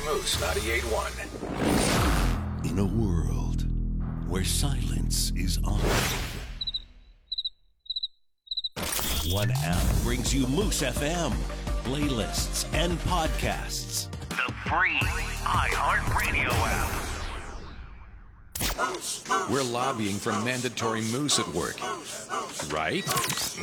Moose 98.1. In a world where silence is honored, one app brings you Moose FM, playlists, and podcasts. The free iHeartRadio app. We're lobbying for mandatory moose at work. Right?